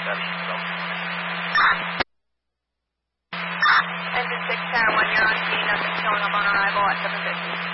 Engine 6 Tower 1, you're on scene. Nothing showing up on arrival at 7:50.